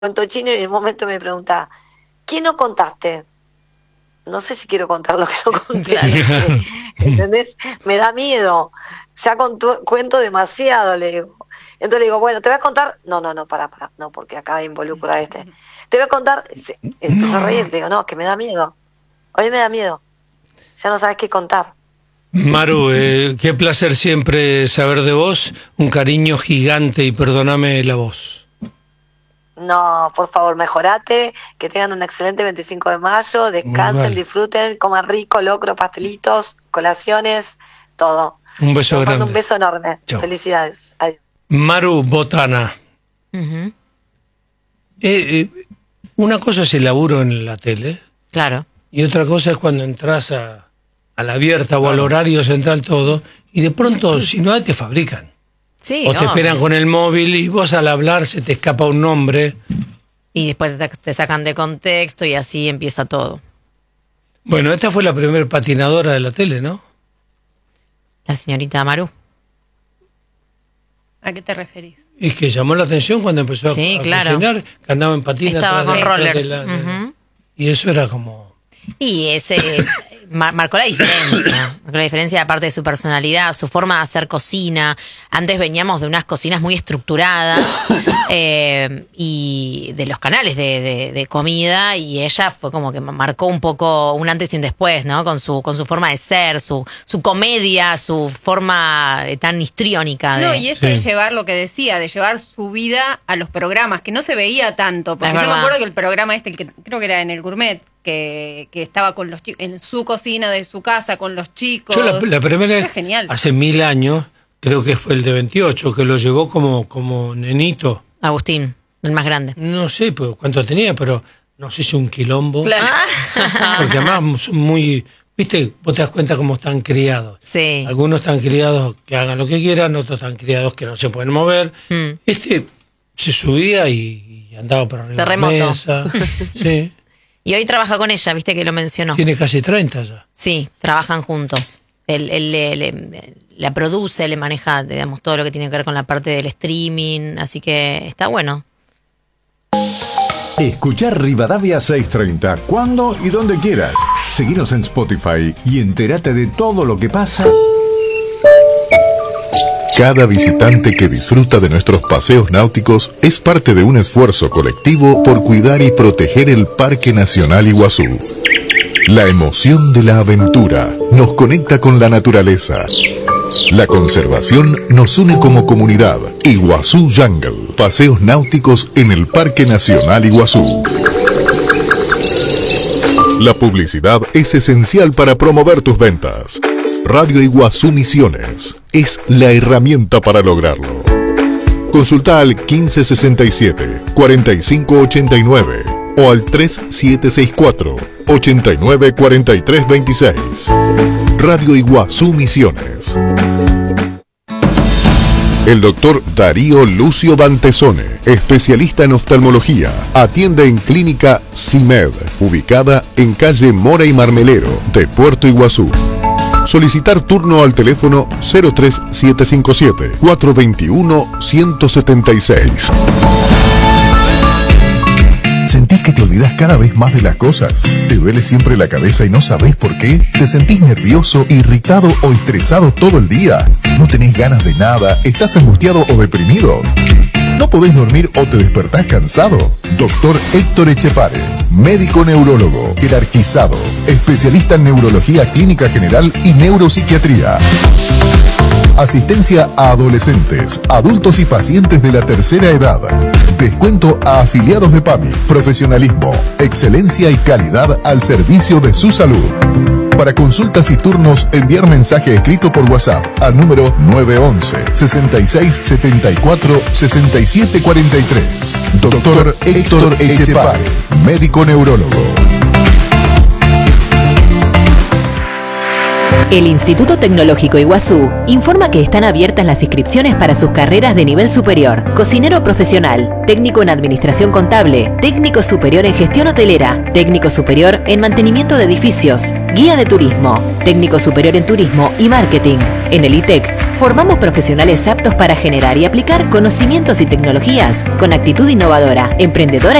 cuento chino y en un momento me pregunta, ¿qué no contaste? No sé si quiero contar lo que no conté. Claro. ¿Entendés? Me da miedo. Ya cuento demasiado, le digo. Entonces le digo, bueno, te voy a contar. No, para, no, porque acá involucra a este. Te voy a contar. Empezó a reír, le digo, no, que me da miedo. Hoy me da miedo. Ya no sabes qué contar. Maru, qué placer siempre saber de vos. Un cariño gigante y perdóname la voz. No, por favor, mejorate, que tengan un excelente 25 de mayo, descansen, Vale. disfruten, coman rico, locro, pastelitos, colaciones, todo. Un beso Les mando grande. un beso enorme. Chau. Felicidades. Adiós. Maru Botana. Uh-huh. Una cosa es el laburo en la tele Claro. y otra cosa es cuando entras a la abierta o al horario central todo y de pronto, si no hay, te fabrican. Sí, O te esperan con el móvil y vos al hablar se te escapa un nombre. Y después te sacan de contexto y así empieza todo. Bueno, esta fue la primera patinadora de la tele, ¿no? La señorita Maru. ¿A qué te referís? Y que llamó la atención cuando empezó a claro. cocinar, que andaba en patines. Estaba con rollers. Uh-huh. Y eso era como... Y ese marcó la diferencia. Marcó la diferencia aparte de su personalidad, su forma de hacer cocina. Antes veníamos de unas cocinas muy estructuradas y de los canales de comida, y ella fue como que marcó un poco un antes y un después, ¿no? Con su forma de ser, su comedia, su forma tan histriónica. No, y esto Sí. de llevar lo que decía, de llevar su vida a los programas, que no se veía tanto. Porque Es yo me verdad. acuerdo que el programa el que creo que era en el Gourmet, que estaba con los chicos, en su cocina de su casa, con los chicos. Yo la primera Era vez, genial. hace 1000 años, creo que fue el de 28, que lo llevó como nenito. Agustín, el más grande. No sé pues, cuánto tenía, pero nos hizo un quilombo. Claro. Porque además son muy... Viste, vos te das cuenta cómo están criados. Sí. Algunos están criados que hagan lo que quieran, otros están criados que no se pueden mover. Mm. Se subía y andaba por arriba de la Terremoto. mesa. Sí. Y hoy trabaja con ella, viste que lo mencionó. Tiene casi 30 ya. Sí, trabajan juntos. Él la produce, le maneja, digamos, todo lo que tiene que ver con la parte del streaming, así que está bueno. Escuchar Rivadavia 630 cuando y donde quieras. Seguinos en Spotify y entérate de todo lo que pasa. Cada visitante que disfruta de nuestros paseos náuticos es parte de un esfuerzo colectivo por cuidar y proteger el Parque Nacional Iguazú. La emoción de la aventura nos conecta con la naturaleza. La conservación nos une como comunidad. Iguazú Jungle. Paseos náuticos en el Parque Nacional Iguazú. La publicidad es esencial para promover tus ventas. Radio Iguazú Misiones es la herramienta para lograrlo. Consulta al 1567-4589 o al 3764-894326. Radio Iguazú Misiones. El doctor Darío Lucio Bantesone, especialista en oftalmología, atiende en Clínica CIMED, ubicada en calle Mora y Marmelero de Puerto Iguazú. Solicitar turno al teléfono 03757-421-176. ¿Sentís que te olvidas cada vez más de las cosas? ¿Te duele siempre la cabeza y no sabés por qué? ¿Te sentís nervioso, irritado o estresado todo el día? ¿No tenés ganas de nada? ¿Estás angustiado o deprimido? ¿No podés dormir o te despertás cansado? Doctor Héctor Echepare, médico neurólogo, jerarquizado, especialista en neurología clínica general y neuropsiquiatría. Asistencia a adolescentes, adultos y pacientes de la tercera edad. Descuento a afiliados de PAMI. Profesionalismo, excelencia y calidad al servicio de su salud. Para consultas y turnos, enviar mensaje escrito por WhatsApp al número 911-6674-6743. Doctor Héctor Echepare, médico neurólogo. El Instituto Tecnológico Iguazú informa que están abiertas las inscripciones para sus carreras de nivel superior: cocinero profesional, técnico en administración contable, técnico superior en gestión hotelera, técnico superior en mantenimiento de edificios, guía de turismo, técnico superior en turismo y marketing. En el ITEC formamos profesionales aptos para generar y aplicar conocimientos y tecnologías con actitud innovadora, emprendedora